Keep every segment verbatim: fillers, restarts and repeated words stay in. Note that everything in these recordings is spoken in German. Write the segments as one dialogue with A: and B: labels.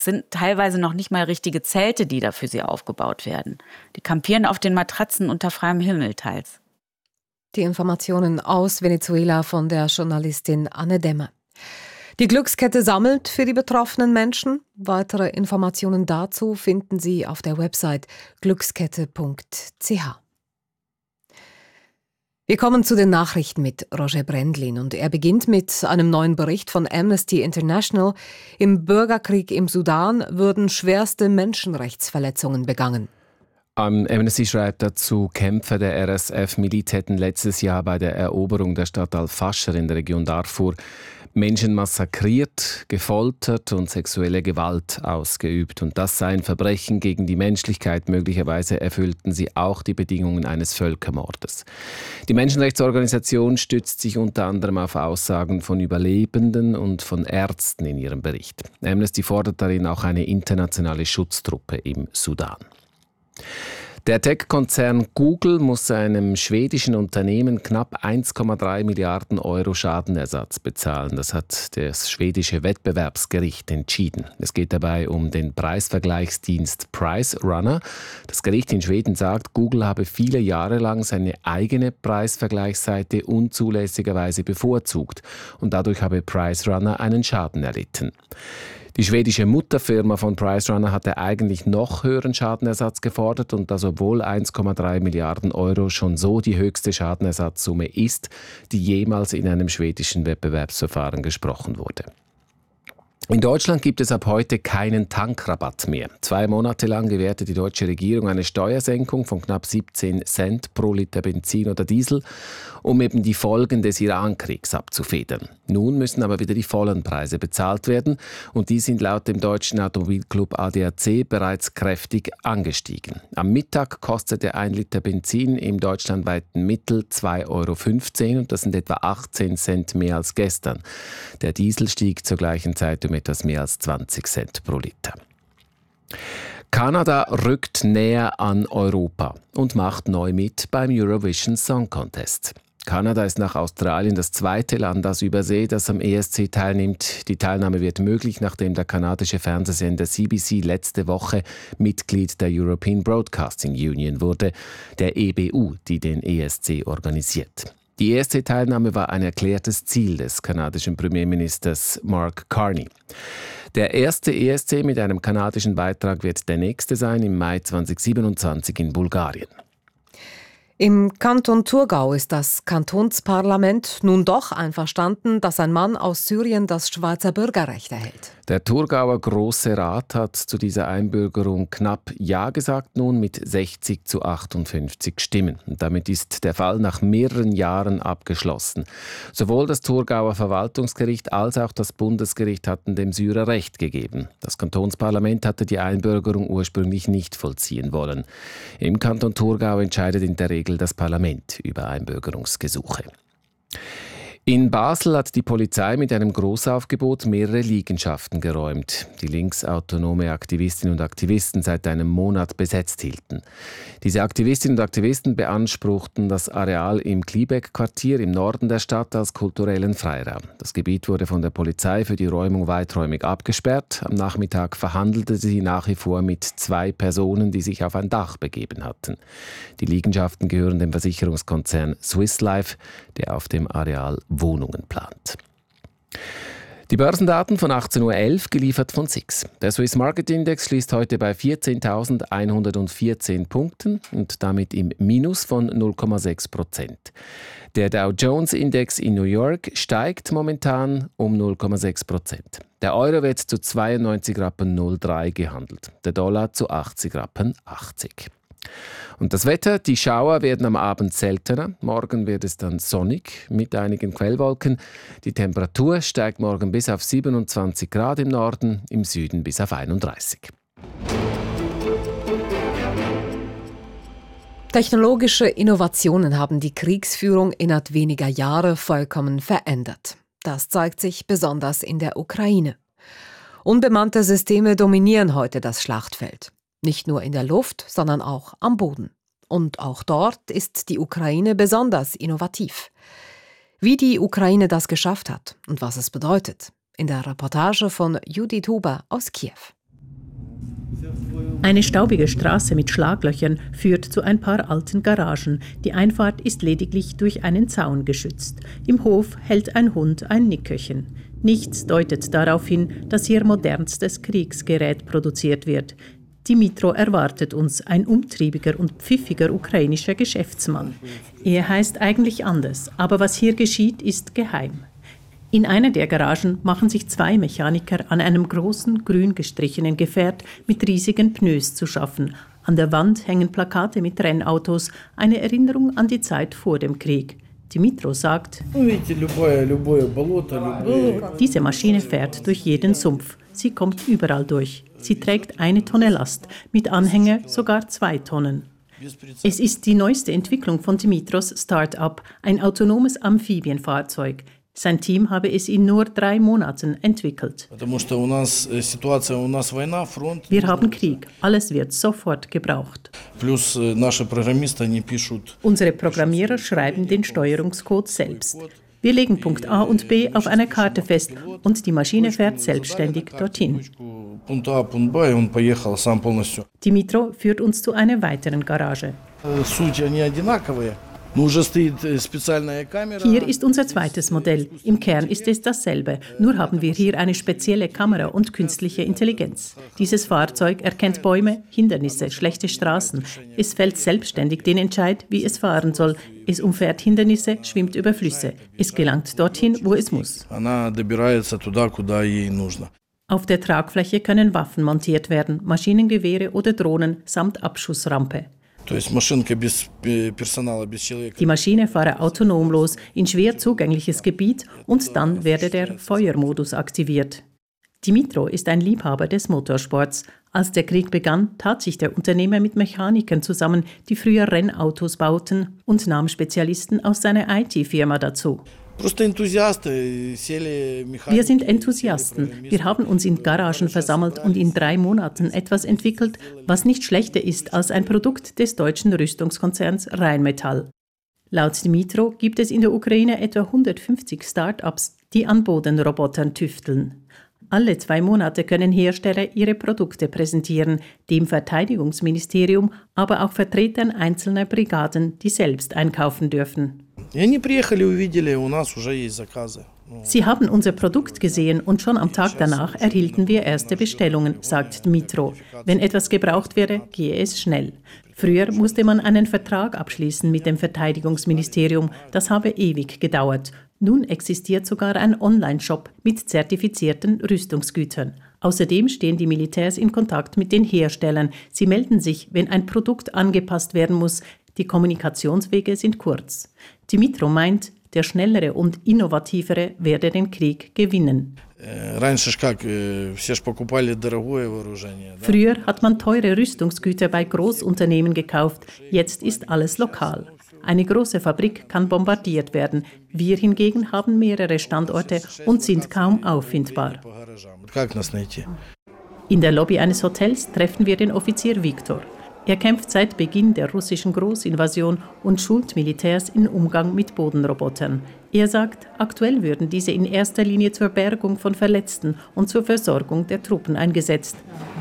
A: Es sind teilweise noch nicht mal richtige Zelte, die da für sie aufgebaut werden. Die kampieren auf den Matratzen unter freiem Himmel teils.
B: Die Informationen aus Venezuela von der Journalistin Anne Demme. Die Glückskette sammelt für die betroffenen Menschen. Weitere Informationen dazu finden Sie auf der Website glückskette punkt c h. Wir kommen zu den Nachrichten mit Roger Brendlin und er beginnt mit einem neuen Bericht von Amnesty International. Im Bürgerkrieg im Sudan würden schwerste Menschenrechtsverletzungen begangen.
C: Amnesty schreibt dazu, Kämpfer der R S F-Miliz hätten letztes Jahr bei der Eroberung der Stadt Al-Fascher in der Region Darfur Menschen massakriert, gefoltert und sexuelle Gewalt ausgeübt. Und das sei ein Verbrechen gegen die Menschlichkeit. Möglicherweise erfüllten sie auch die Bedingungen eines Völkermordes. Die Menschenrechtsorganisation stützt sich unter anderem auf Aussagen von Überlebenden und von Ärzten in ihrem Bericht. Amnesty fordert darin auch eine internationale Schutztruppe im Sudan. Der Tech-Konzern Google muss seinem schwedischen Unternehmen knapp eins Komma drei Milliarden Euro Schadenersatz bezahlen. Das hat das schwedische Wettbewerbsgericht entschieden. Es geht dabei um den Preisvergleichsdienst PriceRunner. Das Gericht in Schweden sagt, Google habe viele Jahre lang seine eigene Preisvergleichsseite unzulässigerweise bevorzugt und dadurch habe PriceRunner einen Schaden erlitten. Die schwedische Mutterfirma von PriceRunner hatte eigentlich noch höheren Schadenersatz gefordert und das obwohl eins Komma drei Milliarden Euro schon so die höchste Schadenersatzsumme ist, die jemals in einem schwedischen Wettbewerbsverfahren gesprochen wurde. In Deutschland gibt es ab heute keinen Tankrabatt mehr. Zwei Monate lang gewährte die deutsche Regierung eine Steuersenkung von knapp siebzehn Cent pro Liter Benzin oder Diesel, um eben die Folgen des Iran-Kriegs abzufedern. Nun müssen aber wieder die vollen Preise bezahlt werden und die sind laut dem deutschen Automobilclub A D A C bereits kräftig angestiegen. Am Mittag kostete ein Liter Benzin im deutschlandweiten Mittel zwei Euro fünfzehn und das sind etwa achtzehn Cent mehr als gestern. Der Diesel stieg zur gleichen Zeit um etwas mehr als zwanzig Cent pro Liter. Kanada rückt näher an Europa und macht neu mit beim Eurovision Song Contest. Kanada ist nach Australien das zweite Land aus Übersee, das am E S C teilnimmt. Die Teilnahme wird möglich, nachdem der kanadische Fernsehsender C B C letzte Woche Mitglied der European Broadcasting Union wurde, der E B U, die den E S C organisiert. Die E S C-Teilnahme war ein erklärtes Ziel des kanadischen Premierministers Mark Carney. Der erste E S C mit einem kanadischen Beitrag wird der nächste sein, im Mai zweitausendsiebenundzwanzig in Bulgarien.
B: Im Kanton Thurgau ist das Kantonsparlament nun doch einverstanden, dass ein Mann aus Syrien das Schweizer Bürgerrecht erhält.
C: Der Thurgauer Grosse Rat hat zu dieser Einbürgerung knapp Ja gesagt, nun mit sechzig zu achtundfünfzig Stimmen. Und damit ist der Fall nach mehreren Jahren abgeschlossen. Sowohl das Thurgauer Verwaltungsgericht als auch das Bundesgericht hatten dem Syrer Recht gegeben. Das Kantonsparlament hatte die Einbürgerung ursprünglich nicht vollziehen wollen. Im Kanton Thurgau entscheidet in der Regel das Parlament über Einbürgerungsgesuche. In Basel hat die Polizei mit einem Grossaufgebot mehrere Liegenschaften geräumt, die linksautonome Aktivistinnen und Aktivisten seit einem Monat besetzt hielten. Diese Aktivistinnen und Aktivisten beanspruchten das Areal im Kliebeck-Quartier im Norden der Stadt als kulturellen Freiraum. Das Gebiet wurde von der Polizei für die Räumung weiträumig abgesperrt. Am Nachmittag verhandelte sie nach wie vor mit zwei Personen, die sich auf ein Dach begeben hatten. Die Liegenschaften gehören dem Versicherungskonzern Swiss Life, der auf dem Areal Wohnungen plant. Die Börsendaten von achtzehn Uhr elf, geliefert von S I X. Der Swiss Market Index schließt heute bei vierzehntausendeinhundertvierzehn Punkten und damit im Minus von null Komma sechs Prozent. Der Dow Jones Index in New York steigt momentan um null Komma sechs Prozent. Der Euro wird zu zweiundneunzig Rappen null drei gehandelt, der Dollar zu achtzig Rappen achtzig. Und das Wetter, die Schauer werden am Abend seltener. Morgen wird es dann sonnig mit einigen Quellwolken. Die Temperatur steigt morgen bis auf siebenundzwanzig Grad im Norden, im Süden bis auf einunddreißig.
B: Technologische Innovationen haben die Kriegsführung innerhalb weniger Jahre vollkommen verändert. Das zeigt sich besonders in der Ukraine. Unbemannte Systeme dominieren heute das Schlachtfeld. Nicht nur in der Luft, sondern auch am Boden. Und auch dort ist die Ukraine besonders innovativ. Wie die Ukraine das geschafft hat und was es bedeutet, in der Reportage von Judith Huber aus Kiew.
D: Eine staubige Straße mit Schlaglöchern führt zu ein paar alten Garagen. Die Einfahrt ist lediglich durch einen Zaun geschützt. Im Hof hält ein Hund ein Nickerchen. Nichts deutet darauf hin, dass hier modernstes Kriegsgerät produziert wird. Dimitro erwartet uns, ein umtriebiger und pfiffiger ukrainischer Geschäftsmann. Er heißt eigentlich anders, aber was hier geschieht, ist geheim. In einer der Garagen machen sich zwei Mechaniker an einem großen, grün gestrichenen Gefährt mit riesigen Pneus zu schaffen. An der Wand hängen Plakate mit Rennautos, eine Erinnerung an die Zeit vor dem Krieg. Dimitro sagt, diese Maschine fährt durch jeden Sumpf. Sie kommt überall durch. Sie trägt eine Tonne Last, mit Anhänger sogar zwei Tonnen. Es ist die neueste Entwicklung von Dimitros Start-up, ein autonomes Amphibienfahrzeug. Sein Team habe es in nur drei Monaten entwickelt. Wir haben Krieg. Alles wird sofort gebraucht. Unsere Programmierer schreiben den Steuerungscode selbst. Wir legen Punkt A und B auf einer Karte fest und die Maschine fährt selbstständig dorthin. Dimitro führt uns zu einer weiteren Garage. Hier ist unser zweites Modell. Im Kern ist es dasselbe, nur haben wir hier eine spezielle Kamera und künstliche Intelligenz. Dieses Fahrzeug erkennt Bäume, Hindernisse, schlechte Straßen. Es fällt selbstständig den Entscheid, wie es fahren soll. Es umfährt Hindernisse, schwimmt über Flüsse. Es gelangt dorthin, wo es muss. Auf der Tragfläche können Waffen montiert werden, Maschinengewehre oder Drohnen samt Abschussrampe. Die Maschine fahre autonom los in schwer zugängliches Gebiet und dann werde der Feuermodus aktiviert. Dimitro ist ein Liebhaber des Motorsports. Als der Krieg begann, tat sich der Unternehmer mit Mechanikern zusammen, die früher Rennautos bauten, und nahm Spezialisten aus seiner I T-Firma dazu. Wir sind Enthusiasten. Wir haben uns in Garagen versammelt und in drei Monaten etwas entwickelt, was nicht schlechter ist als ein Produkt des deutschen Rüstungskonzerns Rheinmetall. Laut Dimitro gibt es in der Ukraine etwa hundertfünfzig Start-ups, die an Bodenrobotern tüfteln. Alle zwei Monate können Hersteller ihre Produkte präsentieren, dem Verteidigungsministerium, aber auch Vertretern einzelner Brigaden, die selbst einkaufen dürfen. Sie haben unser Produkt gesehen und schon am Tag danach erhielten wir erste Bestellungen, sagt Dimitro. Wenn etwas gebraucht wäre, gehe es schnell. Früher musste man einen Vertrag abschließen mit dem Verteidigungsministerium. Das habe ewig gedauert. Nun existiert sogar ein Online-Shop mit zertifizierten Rüstungsgütern. Außerdem stehen die Militärs in Kontakt mit den Herstellern. Sie melden sich, wenn ein Produkt angepasst werden muss. Die Kommunikationswege sind kurz. Dimitro meint, der schnellere und innovativere werde den Krieg gewinnen. Früher hat man teure Rüstungsgüter bei Großunternehmen gekauft, jetzt ist alles lokal. Eine große Fabrik kann bombardiert werden. Wir hingegen haben mehrere Standorte und sind kaum auffindbar. In der Lobby eines Hotels treffen wir den Offizier Viktor. Er kämpft seit Beginn der russischen Großinvasion und schult Militärs im Umgang mit Bodenrobotern. Er sagt, aktuell würden diese in erster Linie zur Bergung von Verletzten und zur Versorgung der Truppen eingesetzt.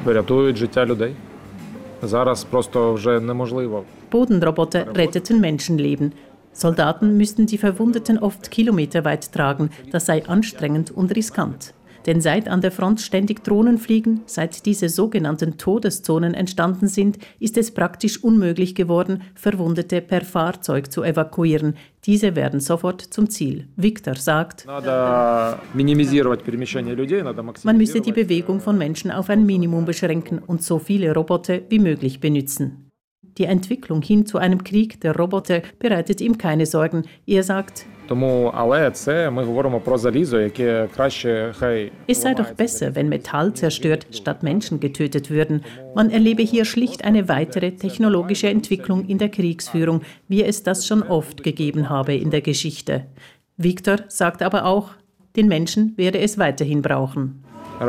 D: Bodenroboter retteten Menschenleben. Soldaten müssten die Verwundeten oft kilometerweit tragen. Das sei anstrengend und riskant. Denn seit an der Front ständig Drohnen fliegen, seit diese sogenannten Todeszonen entstanden sind, ist es praktisch unmöglich geworden, Verwundete per Fahrzeug zu evakuieren. Diese werden sofort zum Ziel. Viktor sagt, man müsse die Bewegung von Menschen auf ein Minimum beschränken und so viele Roboter wie möglich benutzen. Die Entwicklung hin zu einem Krieg der Roboter bereitet ihm keine Sorgen. Er sagt, es sei doch besser, wenn Metall zerstört, statt Menschen getötet würden. Man erlebe hier schlicht eine weitere technologische Entwicklung in der Kriegsführung, wie es das schon oft gegeben habe in der Geschichte. Viktor sagt aber auch, den Menschen werde es weiterhin brauchen.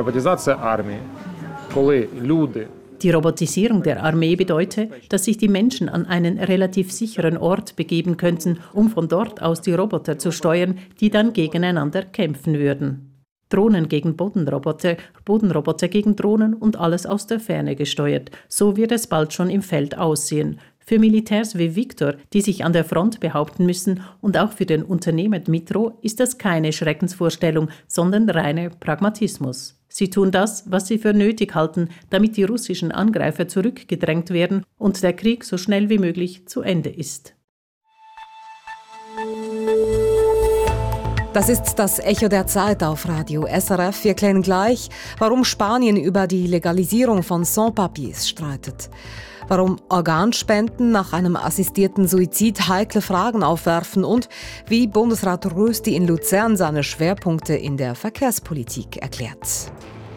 D: Die Robotisierung der Armee bedeute, dass sich die Menschen an einen relativ sicheren Ort begeben könnten, um von dort aus die Roboter zu steuern, die dann gegeneinander kämpfen würden. Drohnen gegen Bodenroboter, Bodenroboter gegen Drohnen und alles aus der Ferne gesteuert. So wird es bald schon im Feld aussehen. Für Militärs wie Viktor, die sich an der Front behaupten müssen, und auch für den Unternehmer Dmitro ist das keine Schreckensvorstellung, sondern reiner Pragmatismus. Sie tun das, was sie für nötig halten, damit die russischen Angreifer zurückgedrängt werden und der Krieg so schnell wie möglich zu Ende ist.
B: Das ist das Echo der Zeit auf Radio S R F. Wir klären gleich, warum Spanien über die Legalisierung von Sans-Papiers streitet. Warum Organspenden nach einem assistierten Suizid heikle Fragen aufwerfen und wie Bundesrat Rösti in Luzern seine Schwerpunkte in der Verkehrspolitik erklärt.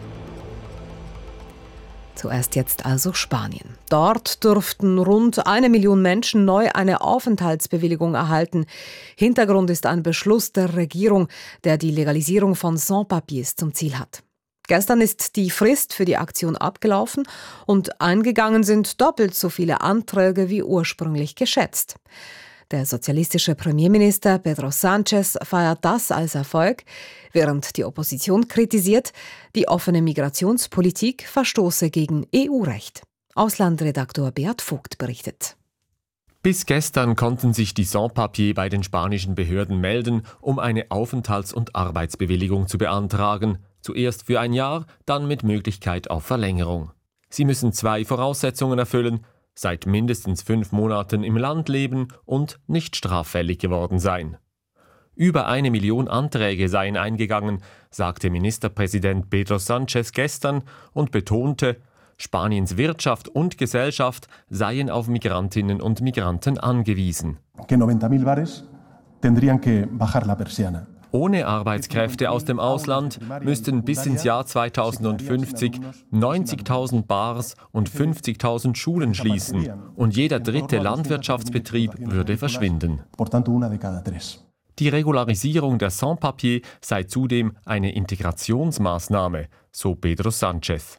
B: Zuerst jetzt also Spanien. Dort dürften rund eine Million Menschen neu eine Aufenthaltsbewilligung erhalten. Hintergrund ist ein Beschluss der Regierung, der die Legalisierung von Sans-Papiers zum Ziel hat. Gestern ist die Frist für die Aktion abgelaufen und eingegangen sind doppelt so viele Anträge wie ursprünglich geschätzt. Der sozialistische Premierminister Pedro Sánchez feiert das als Erfolg, während die Opposition kritisiert, die offene Migrationspolitik verstoße gegen E U-Recht. Auslandredaktor Beat Vogt berichtet.
E: Bis gestern konnten sich die Sans-Papiers bei den spanischen Behörden melden, um eine Aufenthalts- und Arbeitsbewilligung zu beantragen. Zuerst für ein Jahr, dann mit Möglichkeit auf Verlängerung. Sie müssen zwei Voraussetzungen erfüllen: seit mindestens fünf Monaten im Land leben und nicht straffällig geworden sein. Über eine Million Anträge seien eingegangen, sagte Ministerpräsident Pedro Sánchez gestern und betonte, Spaniens Wirtschaft und Gesellschaft seien auf Migrantinnen und Migranten angewiesen.
F: Que noventa mil bares tendrían que bajar la persiana.
E: Ohne Arbeitskräfte aus dem Ausland müssten bis ins Jahr zweitausendfünfzig neunzigtausend Bars und fünfzigtausend Schulen schließen und jeder dritte Landwirtschaftsbetrieb würde verschwinden. Die Regularisierung der Sans-Papiers sei zudem eine Integrationsmaßnahme, so Pedro Sánchez.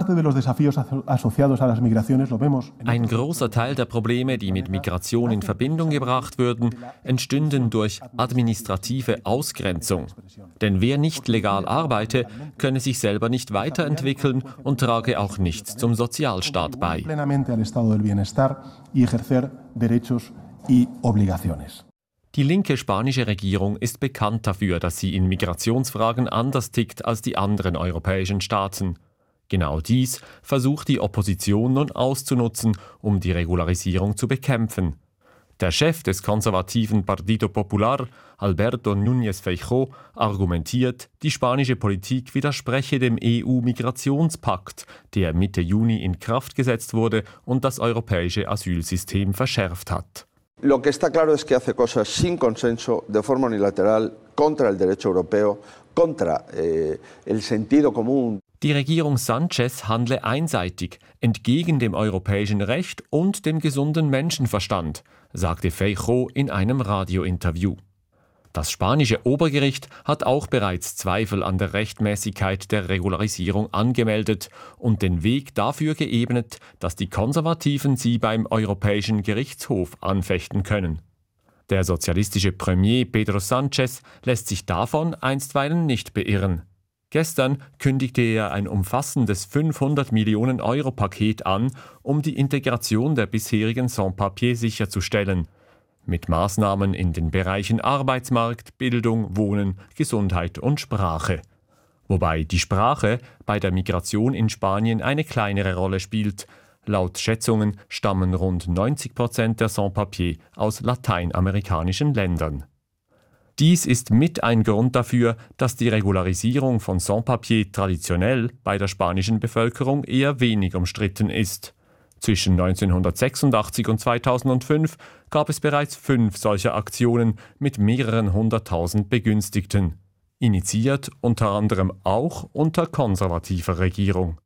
E: Ein großer Teil der Probleme, die mit Migration in Verbindung gebracht würden, entstünden durch administrative Ausgrenzung. Denn wer nicht legal arbeite, könne sich selber nicht weiterentwickeln und trage auch nichts zum Sozialstaat bei. Die linke spanische Regierung ist bekannt dafür, dass sie in Migrationsfragen anders tickt als die anderen europäischen Staaten. Genau dies versucht die Opposition nun auszunutzen, um die Regularisierung zu bekämpfen. Der Chef des konservativen Partido Popular, Alberto Núñez Feijóo, argumentiert, die spanische Politik widerspreche dem E U-Migrationspakt, der Mitte Juni in Kraft gesetzt wurde und das europäische Asylsystem verschärft hat.
G: Lo que está claro es que hace cosas sin consenso, de forma unilateral, contra el derecho europeo, contra eh, el sentido común.
E: Die Regierung Sánchez handle einseitig, entgegen dem europäischen Recht und dem gesunden Menschenverstand, sagte Feijóo in einem Radiointerview. Das spanische Obergericht hat auch bereits Zweifel an der Rechtmäßigkeit der Regularisierung angemeldet und den Weg dafür geebnet, dass die Konservativen sie beim Europäischen Gerichtshof anfechten können. Der sozialistische Premier Pedro Sánchez lässt sich davon einstweilen nicht beirren. Gestern kündigte er ein umfassendes fünfhundert Millionen Euro Paket an, um die Integration der bisherigen Sans-Papiers sicherzustellen. Mit Maßnahmen in den Bereichen Arbeitsmarkt, Bildung, Wohnen, Gesundheit und Sprache. Wobei die Sprache bei der Migration in Spanien eine kleinere Rolle spielt. Laut Schätzungen stammen rund neunzig Prozent der Sans-Papiers aus lateinamerikanischen Ländern. Dies ist mit ein Grund dafür, dass die Regularisierung von Sans-Papiers traditionell bei der spanischen Bevölkerung eher wenig umstritten ist. Zwischen neunzehnhundertsechsundachtzig und zweitausendfünf gab es bereits fünf solcher Aktionen mit mehreren hunderttausend Begünstigten. Initiiert unter anderem auch unter konservativer Regierung.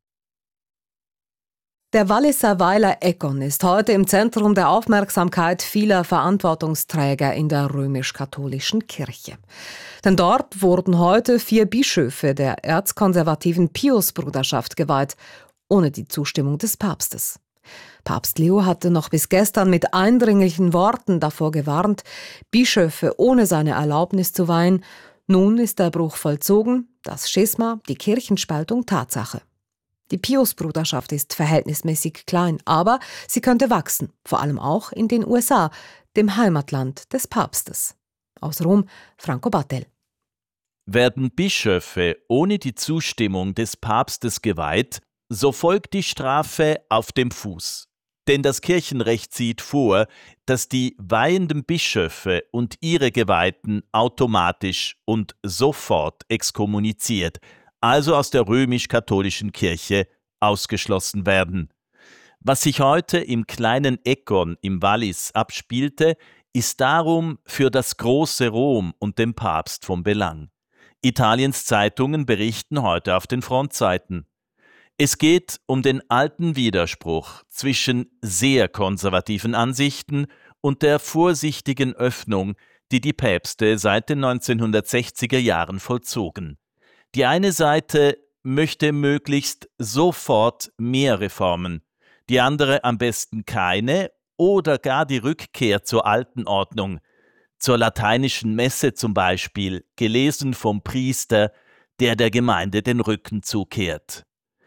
B: Der Walliser Weiler Egon ist heute im Zentrum der Aufmerksamkeit vieler Verantwortungsträger in der römisch-katholischen Kirche. Denn dort wurden heute vier Bischöfe der erzkonservativen Piusbruderschaft geweiht, ohne die Zustimmung des Papstes. Papst Leo hatte noch bis gestern mit eindringlichen Worten davor gewarnt, Bischöfe ohne seine Erlaubnis zu weihen, Nun ist der Bruch vollzogen, das Schisma, die Kirchenspaltung Tatsache. Die Piusbruderschaft ist verhältnismäßig klein, aber sie könnte wachsen, vor allem auch in den U S A, dem Heimatland des Papstes. Aus Rom, Franco Battel.
H: Werden Bischöfe ohne die Zustimmung des Papstes geweiht, so folgt die Strafe auf dem Fuß. Denn das Kirchenrecht sieht vor, dass die weihenden Bischöfe und ihre Geweihten automatisch und sofort exkommuniziert, also aus der römisch-katholischen Kirche ausgeschlossen werden. Was sich heute im kleinen Ekon im Wallis abspielte, ist darum für das große Rom und den Papst von Belang. Italiens Zeitungen berichten heute auf den Frontseiten. Es geht um den alten Widerspruch zwischen sehr konservativen Ansichten und der vorsichtigen Öffnung, die die Päpste seit den neunzehnhundertsechziger Jahren vollzogen. Die eine Seite möchte möglichst sofort mehr Reformen, die andere am besten keine oder gar die Rückkehr zur alten Ordnung, zur lateinischen Messe zum Beispiel, gelesen vom Priester, der der Gemeinde den Rücken zukehrt.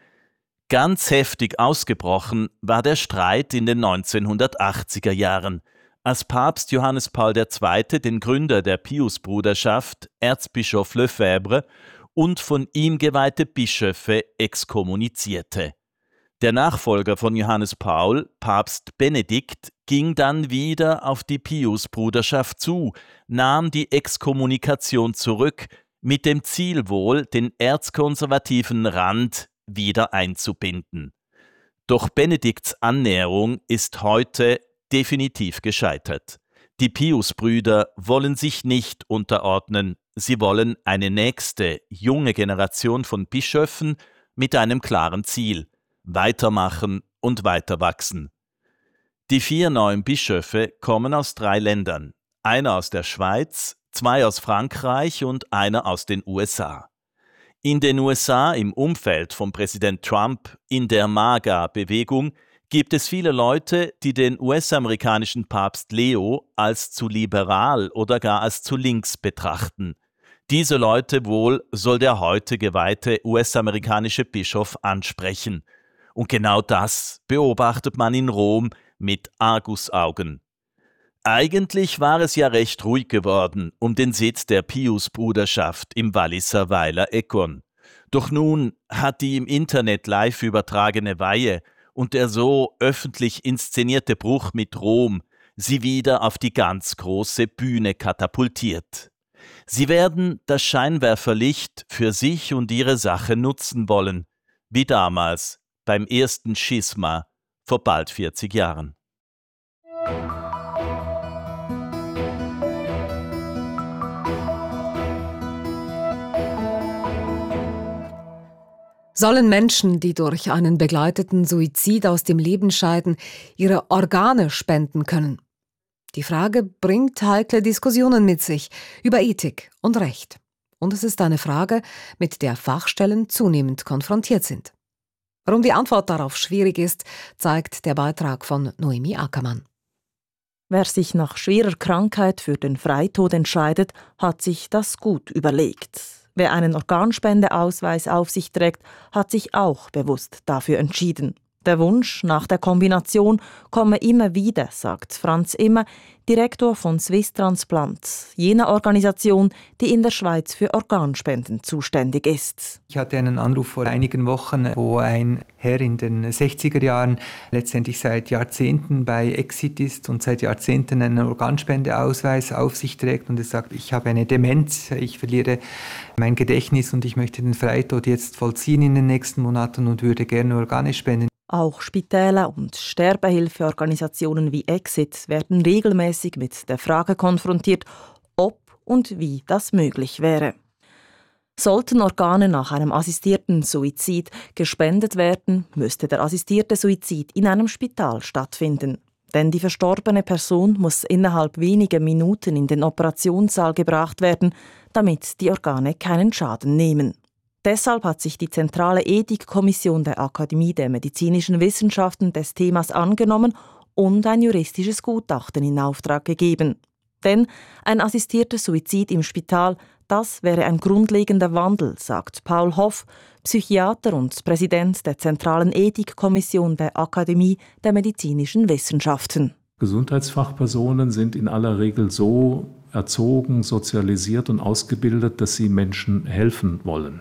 H: Ganz heftig ausgebrochen war der Streit in den neunzehnhundertachtziger Jahren, als Papst Johannes Paul der Zweite den Gründer der Piusbruderschaft, Erzbischof Lefebvre, und von ihm geweihte Bischöfe exkommunizierte. Der Nachfolger von Johannes Paul, Papst Benedikt, ging dann wieder auf die Piusbruderschaft zu, nahm die Exkommunikation zurück, mit dem Ziel wohl, den erzkonservativen Rand wieder einzubinden. Doch Benedikts Annäherung ist heute definitiv gescheitert. Die Piusbrüder wollen sich nicht unterordnen, sie wollen eine nächste, junge Generation von Bischöfen mit einem klaren Ziel: weitermachen und weiterwachsen. Die vier neuen Bischöfe kommen aus drei Ländern, einer aus der Schweiz, zwei aus Frankreich und einer aus den U S A. In den U S A, im Umfeld von Präsident Trump, in der MAGA-Bewegung, gibt es viele Leute, die den U S-amerikanischen Papst Leo als zu liberal oder gar als zu links betrachten. Diese Leute wohl soll der heute geweihte U S-amerikanische Bischof ansprechen. Und genau das beobachtet man in Rom mit Argusaugen. Eigentlich war es ja recht ruhig geworden um den Sitz der Piusbruderschaft im Walliser Weiler Ekon. Doch nun hat die im Internet live übertragene Weihe und der so öffentlich inszenierte Bruch mit Rom sie wieder auf die ganz große Bühne katapultiert. Sie werden das Scheinwerferlicht für sich und ihre Sache nutzen wollen, wie damals beim ersten Schisma vor bald vierzig Jahren.
B: Sollen Menschen, die durch einen begleiteten Suizid aus dem Leben scheiden, ihre Organe spenden können? Die Frage bringt heikle Diskussionen mit sich über Ethik und Recht. Und es ist eine Frage, mit der Fachstellen zunehmend konfrontiert sind. Warum die Antwort darauf schwierig ist, zeigt der Beitrag von Noemi Ackermann.
I: Wer sich nach schwerer Krankheit für den Freitod entscheidet, hat sich das gut überlegt. Wer einen Organspendeausweis auf sich trägt, hat sich auch bewusst dafür entschieden. Der Wunsch nach der Kombination komme immer wieder, sagt Franz Immer, Direktor von Swiss Transplant, jener Organisation, die in der Schweiz für Organspenden zuständig ist.
J: Ich hatte einen Anruf vor einigen Wochen, wo ein Herr in den sechziger Jahren letztendlich seit Jahrzehnten bei Exit ist und seit Jahrzehnten einen Organspendeausweis auf sich trägt und er sagt, ich habe eine Demenz, ich verliere mein Gedächtnis und ich möchte den Freitod jetzt vollziehen in den nächsten Monaten und würde gerne Organe spenden.
I: Auch Spitäler und Sterbehilfeorganisationen wie Exit werden regelmäßig mit der Frage konfrontiert, ob und wie das möglich wäre. Sollten Organe nach einem assistierten Suizid gespendet werden, müsste der assistierte Suizid in einem Spital stattfinden. Denn die verstorbene Person muss innerhalb weniger Minuten in den Operationssaal gebracht werden, damit die Organe keinen Schaden nehmen. Deshalb hat sich die zentrale Ethikkommission der Akademie der Medizinischen Wissenschaften des Themas angenommen und ein juristisches Gutachten in Auftrag gegeben. Denn ein assistierter Suizid im Spital Das wäre ein grundlegender Wandel, sagt Paul Hoff, Psychiater und Präsident der Zentralen Ethikkommission der Akademie der Medizinischen Wissenschaften.
K: Gesundheitsfachpersonen sind in aller Regel so erzogen, sozialisiert und ausgebildet, dass sie Menschen helfen wollen.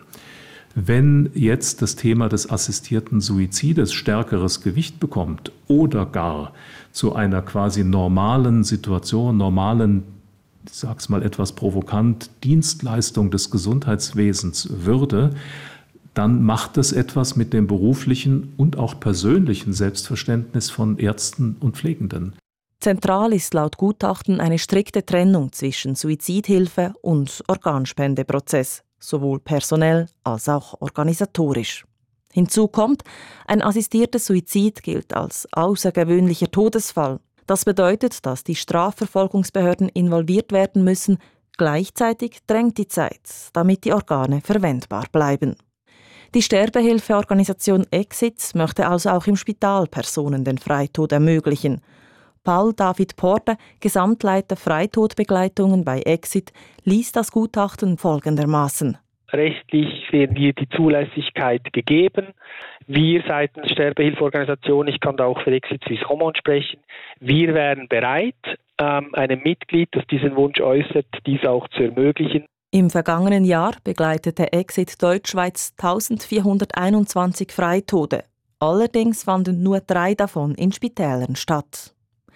K: Wenn jetzt das Thema des assistierten Suizides stärkeres Gewicht bekommt oder gar zu einer quasi normalen Situation, normalen, ich sag's mal etwas provokant, Dienstleistung des Gesundheitswesens würde, dann macht es etwas mit dem beruflichen und auch persönlichen Selbstverständnis von Ärzten und Pflegenden.
I: Zentral ist laut Gutachten eine strikte Trennung zwischen Suizidhilfe und Organspendeprozess, sowohl personell als auch organisatorisch. Hinzu kommt, ein assistierter Suizid gilt als außergewöhnlicher Todesfall. Das bedeutet, dass die Strafverfolgungsbehörden involviert werden müssen. Gleichzeitig drängt die Zeit, damit die Organe verwendbar bleiben. Die Sterbehilfeorganisation Exit möchte also auch im Spital Personen den Freitod ermöglichen. Paul David Porte, Gesamtleiter Freitodbegleitungen bei Exit, liest das Gutachten folgendermaßen.
L: Rechtlich sehen wir die Zulässigkeit gegeben. Wir seitens Sterbehilfeorganisation, ich kann da auch für Exit Suisse Romand sprechen, wir wären bereit, einem Mitglied, das diesen Wunsch äußert, dies auch zu ermöglichen.
I: Im vergangenen Jahr begleitete Exit Deutschschweiz eintausendvierhunderteinundzwanzig Freitode. Allerdings fanden nur drei davon in Spitälern statt.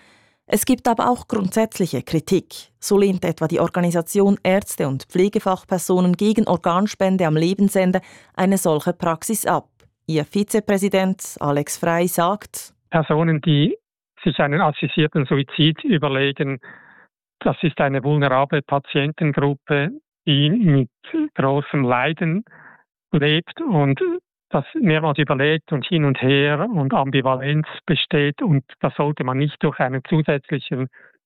I: Es gibt aber auch grundsätzliche Kritik. So lehnt etwa die Organisation Ärzte und Pflegefachpersonen gegen Organspende am Lebensende eine solche Praxis ab. Ihr Vizepräsident Alex Frey sagt:
M: Personen, die sich einen assistierten Suizid überlegen, das ist eine vulnerable Patientengruppe, die mit großem Leiden lebt und das mehrmals überlegt und hin und her und Ambivalenz besteht, und das sollte man nicht durch einen zusätzlichen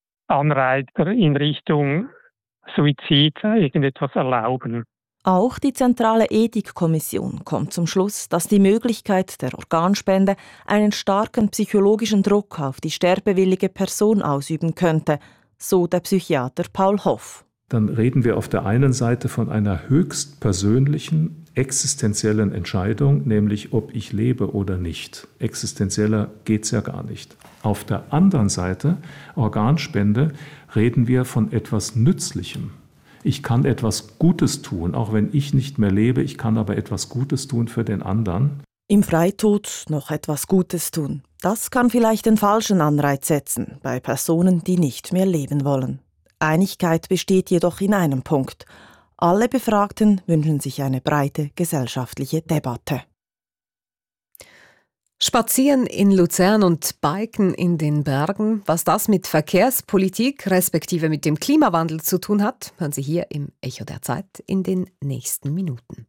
M: Anreiz in Richtung Suizid irgendetwas erlauben.
I: Auch die Zentrale Ethikkommission kommt zum Schluss, dass die Möglichkeit der Organspende einen starken psychologischen Druck auf die sterbewillige Person ausüben könnte, so der Psychiater Paul Hoff.
K: Dann reden wir auf der einen Seite von einer höchst persönlichen, existenziellen Entscheidung, nämlich ob ich lebe oder nicht. Existenzieller geht es ja gar nicht. Auf der anderen Seite, Organspende, reden wir von etwas Nützlichem. Ich kann etwas Gutes tun, auch wenn ich nicht mehr lebe, ich kann aber etwas Gutes tun für den anderen.
I: Im Freitod noch etwas Gutes tun. Das kann vielleicht den falschen Anreiz setzen bei Personen, die nicht mehr leben wollen. Einigkeit besteht jedoch in einem Punkt. Alle Befragten wünschen sich eine breite gesellschaftliche Debatte.
B: Spazieren in Luzern und Biken in den Bergen. Was das mit Verkehrspolitik respektive mit dem Klimawandel zu tun hat, hören Sie hier im Echo der Zeit in den nächsten Minuten.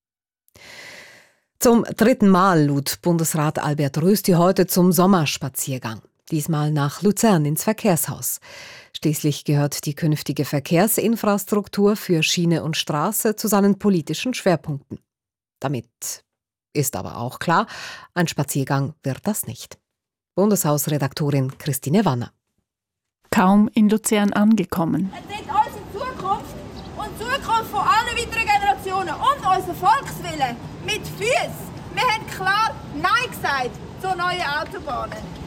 B: Zum dritten Mal lud Bundesrat Albert Rösti heute zum Sommerspaziergang. Diesmal nach Luzern ins Verkehrshaus. Schließlich gehört die künftige Verkehrsinfrastruktur für Schiene und Straße zu seinen politischen Schwerpunkten. Damit ist aber auch klar, ein Spaziergang wird das nicht. Bundeshausredaktorin Christine Wanner.
N: Kaum in Luzern angekommen.
O: Es sind unsere Zukunft und die Zukunft von allen weiteren Generationen und unser Volkswille mit Füßen. Wir haben klar Nein gesagt zu neuen Autobahnen.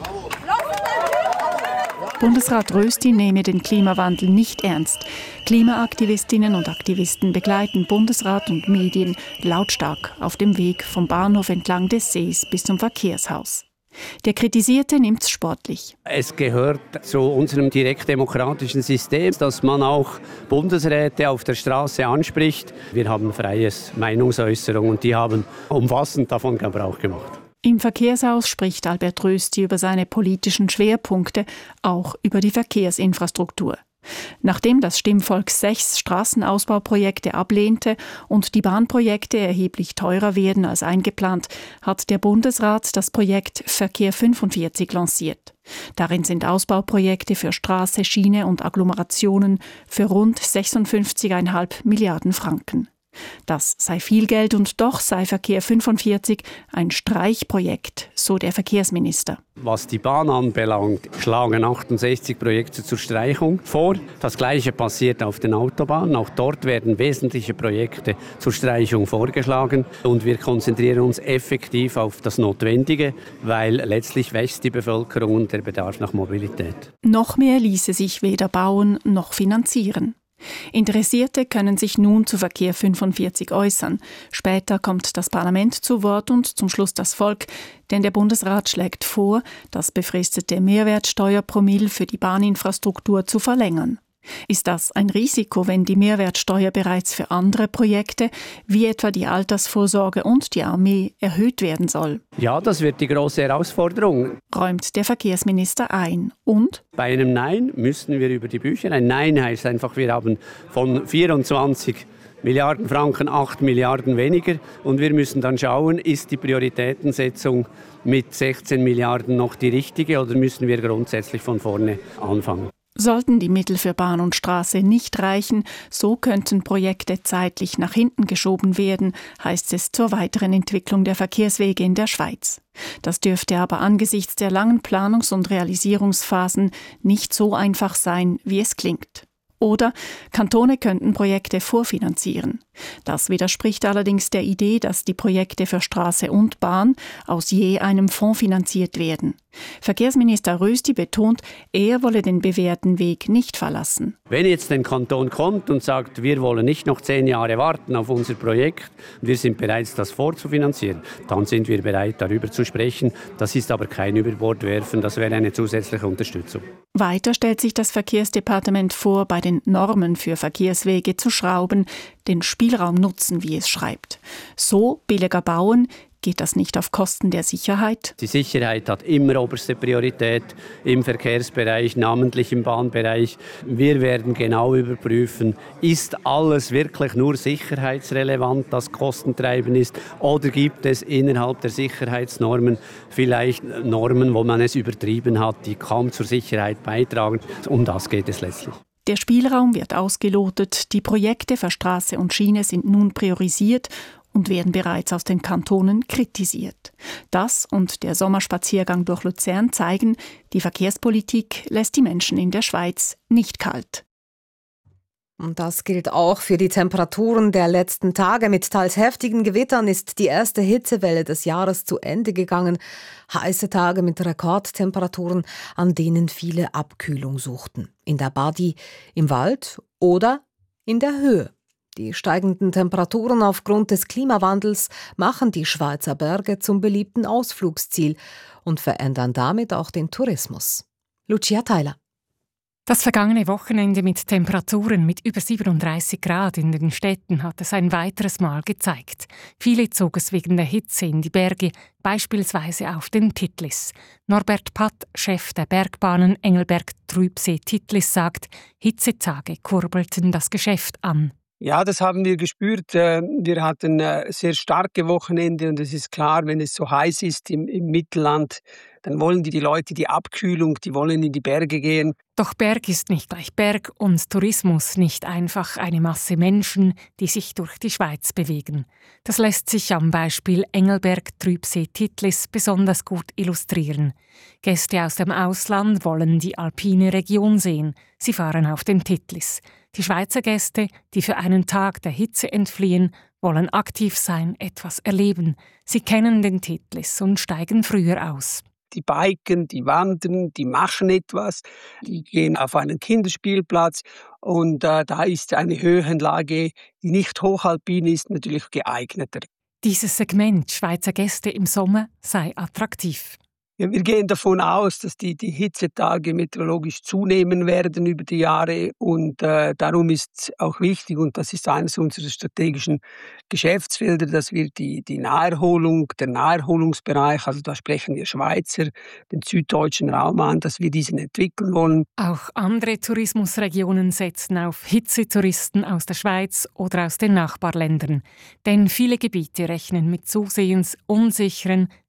N: Bundesrat Rösti nehme den Klimawandel nicht ernst. Klimaaktivistinnen und Aktivisten begleiten Bundesrat und Medien lautstark auf dem Weg vom Bahnhof entlang des Sees bis zum Verkehrshaus. Der Kritisierte nimmt's sportlich.
P: Es gehört zu unserem direktdemokratischen System, dass man auch Bundesräte auf der Straße anspricht. Wir haben freies Meinungsäußerung und die haben umfassend davon Gebrauch gemacht.
N: Im Verkehrshaus spricht Albert Rösti über seine politischen Schwerpunkte, auch über die Verkehrsinfrastruktur. Nachdem das Stimmvolk sechs Straßenausbauprojekte ablehnte und die Bahnprojekte erheblich teurer werden als eingeplant, hat der Bundesrat das Projekt Verkehr fünfundvierzig lanciert. Darin sind Ausbauprojekte für Straße, Schiene und Agglomerationen für rund sechsundfünfzig Komma fünf Milliarden Franken. Das sei viel Geld und doch sei Verkehr fünfundvierzig ein Streichprojekt, so der Verkehrsminister.
P: Was die Bahn anbelangt, schlagen achtundsechzig Projekte zur Streichung vor. Das Gleiche passiert auf den Autobahnen. Auch dort werden wesentliche Projekte zur Streichung vorgeschlagen. Und wir konzentrieren uns effektiv auf das Notwendige, weil letztlich wächst die Bevölkerung und der Bedarf nach Mobilität.
N: Noch mehr ließe sich weder bauen noch finanzieren. Interessierte können sich nun zu Verkehr fünfundvierzig äußern. Später kommt das Parlament zu Wort und zum Schluss das Volk, denn der Bundesrat schlägt vor, das befristete Mehrwertsteuerpromille für die Bahninfrastruktur zu verlängern. Ist das ein Risiko, wenn die Mehrwertsteuer bereits für andere Projekte, wie etwa die Altersvorsorge und die Armee, erhöht werden soll?
P: Ja, das wird die große Herausforderung,
N: räumt der Verkehrsminister ein. Und?
P: Bei einem Nein müssen wir über die Bücher. Ein Nein heißt einfach, wir haben von vierundzwanzig Milliarden Franken acht Milliarden weniger. Und wir müssen dann schauen, ist die Prioritätensetzung mit sechzehn Milliarden noch die richtige oder müssen wir grundsätzlich von vorne anfangen?
N: Sollten die Mittel für Bahn und Straße nicht reichen, so könnten Projekte zeitlich nach hinten geschoben werden, heißt es zur weiteren Entwicklung der Verkehrswege in der Schweiz. Das dürfte aber angesichts der langen Planungs- und Realisierungsphasen nicht so einfach sein, wie es klingt. Oder Kantone könnten Projekte vorfinanzieren. Das widerspricht allerdings der Idee, dass die Projekte für Straße und Bahn aus je einem Fonds finanziert werden. Verkehrsminister Rösti betont, er wolle den bewährten Weg nicht verlassen.
P: Wenn jetzt ein Kanton kommt und sagt, wir wollen nicht noch zehn Jahre warten auf unser Projekt, wir sind bereit, das vorzufinanzieren, dann sind wir bereit, darüber zu sprechen. Das ist aber kein Überbordwerfen, das wäre eine zusätzliche Unterstützung.
N: Weiter stellt sich das Verkehrsdepartement vor, bei den Normen für Verkehrswege zu schrauben, den Spielraum nutzen, wie es schreibt. So billiger bauen, geht das nicht auf Kosten der Sicherheit?
P: Die Sicherheit hat immer oberste Priorität im Verkehrsbereich, namentlich im Bahnbereich. Wir werden genau überprüfen, ist alles wirklich nur sicherheitsrelevant, das kostentreibend ist, oder gibt es innerhalb der Sicherheitsnormen vielleicht Normen, wo man es übertrieben hat, die kaum zur Sicherheit beitragen. Um das geht es letztlich.
N: Der Spielraum wird ausgelotet, die Projekte für Straße und Schiene sind nun priorisiert und werden bereits aus den Kantonen kritisiert. Das und der Sommerspaziergang durch Luzern zeigen, die Verkehrspolitik lässt die Menschen in der Schweiz nicht kalt.
B: Und das gilt auch für die Temperaturen der letzten Tage. Mit teils heftigen Gewittern ist die erste Hitzewelle des Jahres zu Ende gegangen. Heiße Tage mit Rekordtemperaturen, an denen viele Abkühlung suchten. In der Badi, im Wald oder in der Höhe. Die steigenden Temperaturen aufgrund des Klimawandels machen die Schweizer Berge zum beliebten Ausflugsziel und verändern damit auch den Tourismus. Lucia Theiler.
Q: Das vergangene Wochenende mit Temperaturen mit über siebenunddreißig Grad in den Städten hat es ein weiteres Mal gezeigt. Viele zogen es wegen der Hitze in die Berge, beispielsweise auf den Titlis. Norbert Patt, Chef der Bergbahnen Engelberg-Trübsee-Titlis, sagt, Hitzetage kurbelten das Geschäft an.
R: Ja, das haben wir gespürt. Wir hatten sehr starke Wochenende und es ist klar, wenn es so heiß ist im, im Mittelland, dann wollen die, die Leute die Abkühlung, die wollen in die Berge gehen.
Q: Doch Berg ist nicht gleich Berg und Tourismus nicht einfach eine Masse Menschen, die sich durch die Schweiz bewegen. Das lässt sich am Beispiel Engelberg-Trübsee-Titlis besonders gut illustrieren. Gäste aus dem Ausland wollen die alpine Region sehen. Sie fahren auf den Titlis. Die Schweizer Gäste, die für einen Tag der Hitze entfliehen, wollen aktiv sein, etwas erleben. Sie kennen den Titlis und steigen früher aus.
R: Die biken, die wandern, die machen etwas, die gehen auf einen Kinderspielplatz und äh, da ist eine Höhenlage, die nicht hochalpin ist, natürlich geeigneter.
Q: Dieses Segment Schweizer Gäste im Sommer sei attraktiv.
R: Ja, wir gehen davon aus, dass die, die Hitzetage meteorologisch zunehmen werden über die Jahre und äh, darum ist auch wichtig, und das ist eines unserer strategischen Geschäftsfelder, dass wir die, die Naherholung, der Naherholungsbereich, also da sprechen wir Schweizer, den süddeutschen Raum an, dass wir diesen entwickeln wollen.
Q: Auch andere Tourismusregionen setzen auf Hitzetouristen aus der Schweiz oder aus den Nachbarländern. Denn viele Gebiete rechnen mit zusehends unsicheren,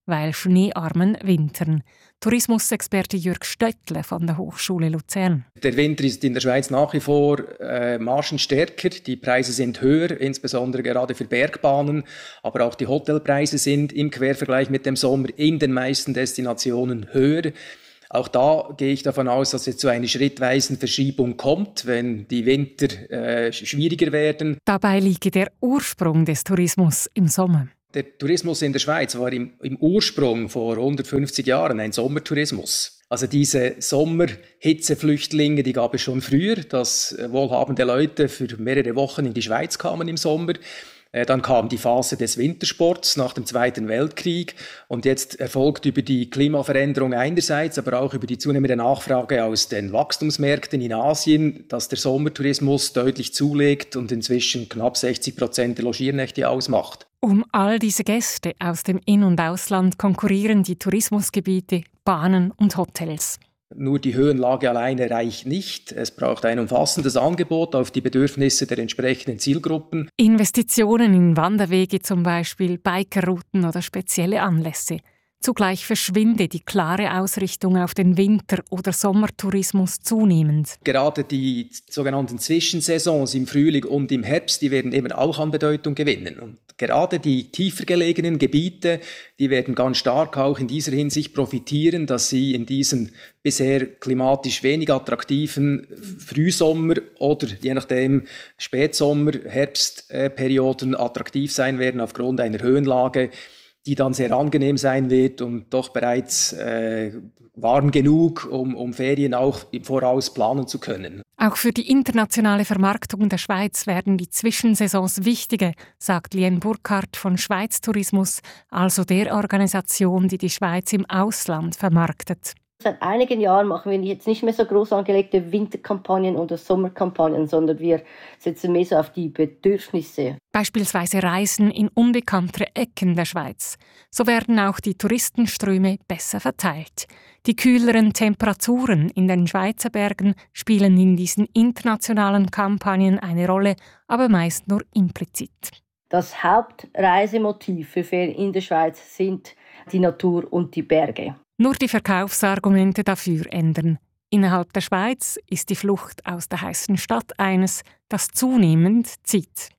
Q: weil schneearmen Wintern. Tourismusexperte Jürg Stöttle von der Hochschule Luzern.
S: Der Winter ist in der Schweiz nach wie vor äh, margenstärker. Die Preise sind höher, insbesondere gerade für Bergbahnen. Aber auch die Hotelpreise sind im Quervergleich mit dem Sommer in den meisten Destinationen höher. Auch da gehe ich davon aus, dass es zu einer schrittweisen Verschiebung kommt, wenn die Winter äh, schwieriger werden.
Q: Dabei liege der Ursprung des Tourismus im Sommer.
S: Der Tourismus in der Schweiz war im, im Ursprung vor hundertfünfzig Jahren ein Sommertourismus. Also diese Sommerhitzeflüchtlinge, die gab es schon früher, dass wohlhabende Leute für mehrere Wochen in die Schweiz kamen im Sommer. Dann kam die Phase des Wintersports nach dem Zweiten Weltkrieg und jetzt erfolgt über die Klimaveränderung einerseits, aber auch über die zunehmende Nachfrage aus den Wachstumsmärkten in Asien, dass der Sommertourismus deutlich zulegt und inzwischen knapp sechzig Prozent der Logiernächte ausmacht.
Q: Um all diese Gäste aus dem In- und Ausland konkurrieren die Tourismusgebiete, Bahnen und Hotels.
S: Nur die Höhenlage alleine reicht nicht. Es braucht ein umfassendes Angebot auf die Bedürfnisse der entsprechenden Zielgruppen.
Q: Investitionen in Wanderwege zum Beispiel, Bikerrouten oder spezielle Anlässe. Zugleich verschwinde die klare Ausrichtung auf den Winter- oder Sommertourismus zunehmend.
S: Gerade die sogenannten Zwischensaisons im Frühling und im Herbst, die werden eben auch an Bedeutung gewinnen. Und gerade die tiefer gelegenen Gebiete, die werden ganz stark auch in dieser Hinsicht profitieren, dass sie in diesen bisher klimatisch wenig attraktiven Frühsommer- oder je nachdem Spätsommer-, Herbstperioden attraktiv sein werden aufgrund einer Höhenlage, die dann sehr angenehm sein wird und doch bereits äh, warm genug, um, um Ferien auch im Voraus planen zu können.
Q: Auch für die internationale Vermarktung der Schweiz werden die Zwischensaisons wichtiger, sagt Lien Burkhardt von Schweiz Tourismus, also der Organisation, die die Schweiz im Ausland vermarktet.
T: Seit einigen Jahren machen wir jetzt nicht mehr so groß angelegte Winterkampagnen oder Sommerkampagnen, sondern wir setzen mehr so auf die Bedürfnisse.
Q: Beispielsweise Reisen in unbekanntere Ecken der Schweiz. So werden auch die Touristenströme besser verteilt. Die kühleren Temperaturen in den Schweizer Bergen spielen in diesen internationalen Kampagnen eine Rolle, aber meist nur implizit.
T: Das Hauptreisemotiv für Ferien in der Schweiz sind die Natur und die Berge.
Q: Nur die Verkaufsargumente dafür ändern. Innerhalb der Schweiz ist die Flucht aus der heißen Stadt eines, das zunehmend zieht.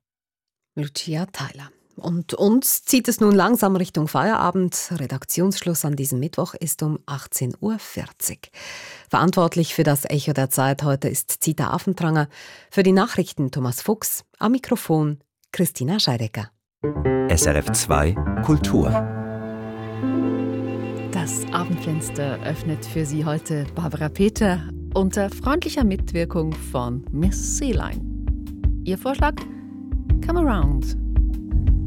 B: Lucia Theiler. Und uns zieht es nun langsam Richtung Feierabend. Redaktionsschluss an diesem Mittwoch ist um achtzehn Uhr vierzig. Verantwortlich für das Echo der Zeit heute ist Zita Affentranger. Für die Nachrichten Thomas Fuchs. Am Mikrofon Christina Scheidecker.
U: S R F zwei Kultur.
V: Das Abendfenster öffnet für Sie heute Barbara Peter unter freundlicher Mitwirkung von Miss Seeline. Ihr Vorschlag? Come Around.